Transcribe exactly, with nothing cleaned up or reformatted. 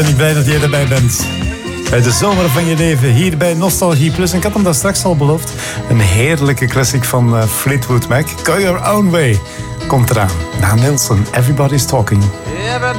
Ben ik blij dat jij erbij bent. Bij de zomer van je leven, hier bij Nostalgie Plus. En ik had hem daar straks al beloofd. Een heerlijke classic van uh, Fleetwood Mac. Go Your Own Way komt eraan. Na Nilsson, Everybody's Talking. Everybody